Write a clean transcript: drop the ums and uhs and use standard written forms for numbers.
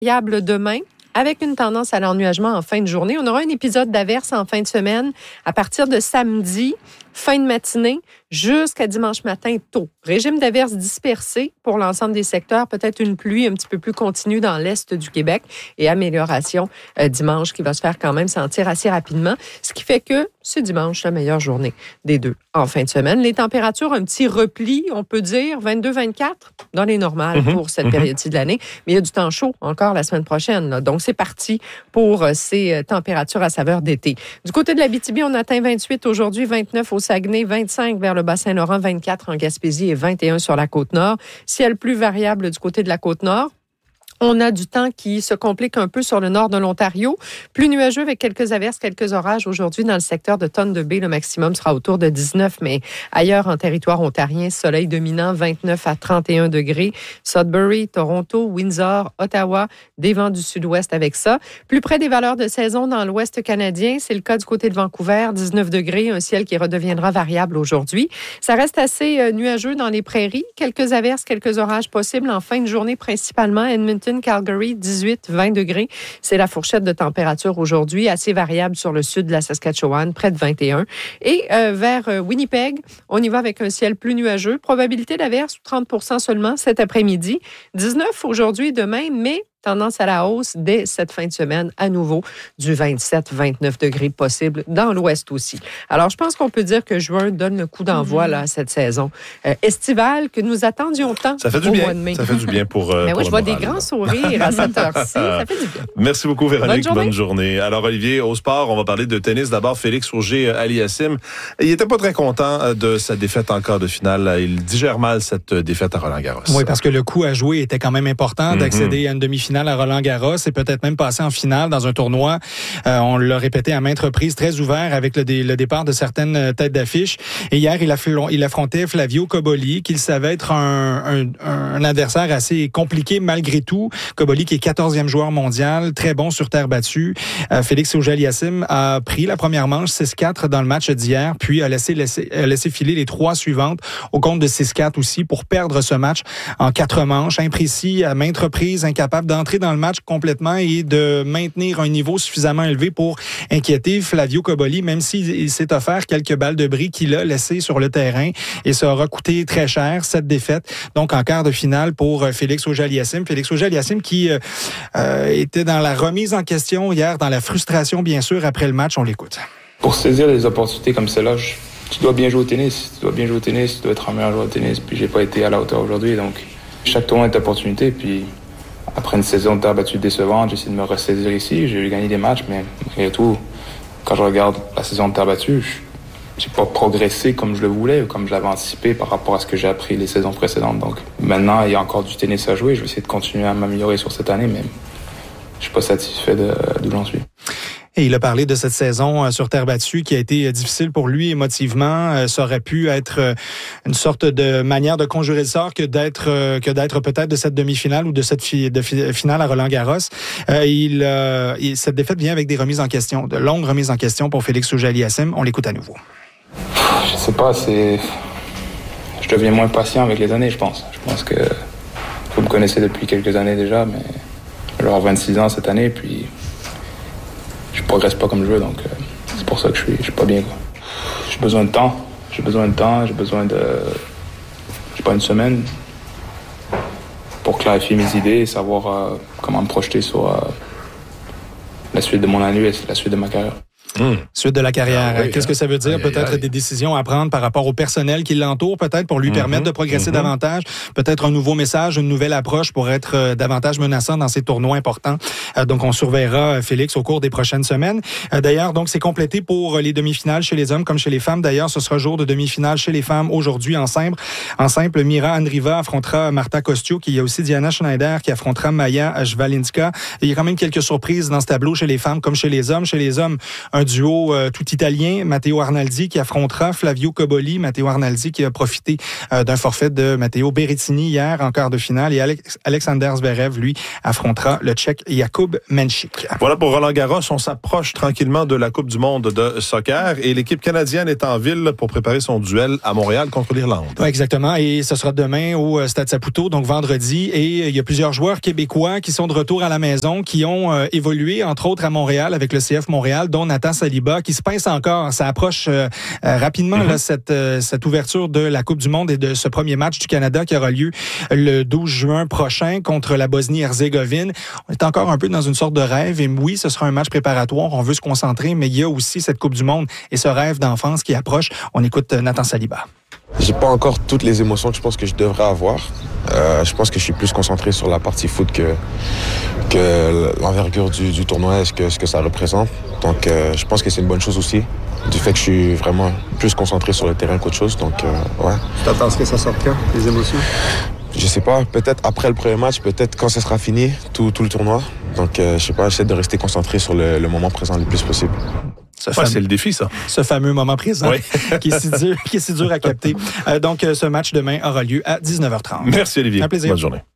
variable demain, avec une tendance à l'ennuagement en fin de journée. On aura un épisode d'averse en fin de semaine à partir de samedi, fin de matinée, jusqu'à dimanche matin tôt. Régime d'averse dispersé pour l'ensemble des secteurs, peut-être une pluie un petit peu plus continue dans l'est du Québec et amélioration dimanche qui va se faire quand même sentir assez rapidement, ce qui fait que c'est dimanche la meilleure journée des deux en fin de semaine. Les températures, un petit repli, on peut dire 22-24 dans les normales pour cette période-ci de l'année, mais il y a du temps chaud encore la semaine prochaine. Là. Donc, c'est parti pour ces températures à saveur d'été. Du côté de l'Abitibi, on atteint 28 aujourd'hui, 29 au Saguenay, 25 vers le Bas-Saint-Laurent, 24 en Gaspésie et 21 sur la Côte-Nord. Ciel plus variable du côté de la Côte-Nord. On a du temps qui se complique un peu sur le nord de l'Ontario. Plus nuageux avec quelques averses, quelques orages aujourd'hui dans le secteur de Thunder Bay. Le maximum sera autour de 19, mais ailleurs en territoire ontarien, soleil dominant, 29 à 31 degrés. Sudbury, Toronto, Windsor, Ottawa, des vents du sud-ouest avec ça. Plus près des valeurs de saison dans l'ouest canadien, c'est le cas du côté de Vancouver, 19 degrés, un ciel qui redeviendra variable aujourd'hui. Ça reste assez nuageux dans les prairies. Quelques averses, quelques orages possibles en fin de journée, principalement Edmonton, Calgary, 18-20 degrés. C'est la fourchette de température aujourd'hui, assez variable sur le sud de la Saskatchewan, près de 21. Et vers Winnipeg, on y va avec un ciel plus nuageux. Probabilité d'averse, 30% seulement cet après-midi. 19 aujourd'hui et demain, mais tendance à la hausse dès cette fin de semaine, à nouveau, du 27-29 degrés possible dans l'ouest aussi. Alors, je pense qu'on peut dire que juin donne le coup d'envoi là, à cette saison estivale que nous attendions tant au mois de mai. Ça fait du bien pour Mais oui, je vois moral, des grands sourires à cette heure-ci. Ça fait du bien. Merci beaucoup, Véronique. Bonne journée. Alors, Olivier, au sport, on va parler de tennis. D'abord, Félix Auger-Aliassime. Il n'était pas très content de sa défaite en quart de finale. Il digère mal cette défaite à Roland-Garros. Oui, parce que le coup à jouer était quand même important d'accéder à une demi-finale à Roland-Garros et peut-être même passer en finale dans un tournoi, on l'a répété à maintes reprises, très ouvert avec le départ de certaines têtes d'affiche. Et hier, il affrontait Flavio Cobolli, qu'il savait être un adversaire assez compliqué malgré tout. Cobolli qui est 14e joueur mondial, très bon sur terre battue. Félix Auger-Aliassime a pris la première manche 6-4 dans le match d'hier, puis a laissé filer les 3 suivantes au compte de 6-4 aussi pour perdre ce match en 4 manches. Imprécis à maintes reprises, incapable d'entrer dans le match complètement et de maintenir un niveau suffisamment élevé pour inquiéter Flavio Cobolli, même s'il s'est offert quelques balles de bris qu'il a laissées sur le terrain. Et ça aura coûté très cher, cette défaite. Donc, en quart de finale pour Félix Auger-Aliassime. Félix Auger-Aliassime qui était dans la remise en question hier, dans la frustration, bien sûr, après le match. On l'écoute. Pour saisir des opportunités comme celle-là, tu dois bien jouer au tennis. Tu dois être un meilleur joueur de tennis. Puis, j'ai pas été à la hauteur aujourd'hui. Donc, chaque tournoi est opportunité. Puis, après une saison de terre battue décevante, j'essaie de me ressaisir ici. J'ai gagné des matchs, mais malgré tout, quand je regarde la saison de terre battue, j'ai pas progressé comme je le voulais ou comme je l'avais anticipé par rapport à ce que j'ai appris les saisons précédentes. Donc maintenant, il y a encore du tennis à jouer. Je vais essayer de continuer à m'améliorer sur cette année, mais je suis pas satisfait d'où j'en suis. Et il a parlé de cette saison sur terre battue qui a été difficile pour lui émotivement. Ça aurait pu être une sorte de manière de conjurer le sort que d'être peut-être de cette demi-finale ou de cette finale à Roland-Garros. Cette défaite vient avec des remises en question, de longues remises en question pour Félix Auger-Aliassime. On l'écoute à nouveau. Je sais pas, je deviens moins patient avec les années, je pense. Je pense que vous me connaissez depuis quelques années déjà, mais je vais avoir 26 ans cette année, puis je progresse pas comme je veux, donc c'est pour ça que je suis pas bien, quoi. J'ai besoin de temps, j'ai pas une semaine pour clarifier mes idées et savoir comment me projeter sur la suite de mon année et la suite de ma carrière. Suite de la carrière. Qu'est-ce que ça veut dire? Peut-être des décisions à prendre par rapport au personnel qui l'entoure, peut-être pour lui permettre de progresser davantage. Peut-être un nouveau message, une nouvelle approche pour être davantage menaçant dans ces tournois importants. Donc, on surveillera Félix au cours des prochaines semaines. D'ailleurs, donc, c'est complété pour les demi-finales chez les hommes comme chez les femmes. D'ailleurs, ce sera jour de demi-finale chez les femmes aujourd'hui en simple. En simple, Mira Andreeva affrontera Marta Kostyo, qui y a aussi Diana Schneider qui affrontera Maya Jvalinska. Il y a quand même quelques surprises dans ce tableau chez les femmes comme chez les hommes. Chez les hommes, un un duo tout italien, Matteo Arnaldi qui affrontera Flavio Cobolli. Matteo Arnaldi qui a profité d'un forfait de Matteo Berrettini hier en quart de finale. Et Alexander Zverev, lui, affrontera le Tchèque Jakub Menchik. Voilà pour Roland-Garros. On s'approche tranquillement de la Coupe du monde de soccer et l'équipe canadienne est en ville pour préparer son duel à Montréal contre l'Irlande. Oui, exactement. Et ce sera demain au Stade Saputo, donc vendredi. Et il y a plusieurs joueurs québécois qui sont de retour à la maison, qui ont évolué, entre autres, à Montréal avec le CF Montréal, dont Nathan Saliba, qui se pince encore. Ça approche rapidement là, cette ouverture de la Coupe du monde et de ce premier match du Canada qui aura lieu le 12 juin prochain contre la Bosnie-Herzégovine. On est encore un peu dans une sorte de rêve. Et oui, ce sera un match préparatoire. On veut se concentrer, mais il y a aussi cette Coupe du monde et ce rêve d'enfance qui approche. On écoute Nathan Saliba. J'ai pas encore toutes les émotions que je pense que je devrais avoir. Je pense que je suis plus concentré sur la partie foot que l'envergure du tournoi et ce que ça représente. Donc je pense que c'est une bonne chose aussi, du fait que je suis vraiment plus concentré sur le terrain qu'autre chose. Donc ouais. Tu t'attends à ce que ça sorte quand, les émotions? Je sais pas, peut-être après le premier match, peut-être quand ce sera fini, tout le tournoi. Donc je sais pas, j'essaie de rester concentré sur le moment présent le plus possible. C'est le défi, ça. Ce fameux moment présent oui. qui est si dur à capter. Donc, ce match demain aura lieu à 19h30. Merci, Olivier. Un plaisir. Bonne journée.